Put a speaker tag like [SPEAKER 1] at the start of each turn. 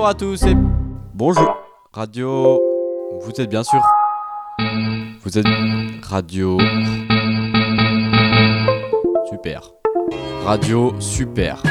[SPEAKER 1] Bonjour à tous et bonjour. Radio. Vous êtes bien sûr. Vous êtes radio. Super. Radio super.